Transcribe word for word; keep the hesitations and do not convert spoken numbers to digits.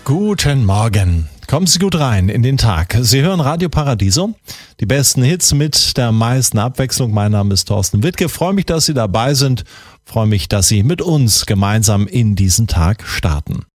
Guten Morgen. Kommen Sie gut rein in den Tag. Sie hören Radio Paradiso. Die besten Hits mit der meisten Abwechslung. Mein Name ist Thorsten Wittke. Freue mich, dass Sie dabei sind. Freue mich, dass Sie mit uns gemeinsam in diesen Tag starten.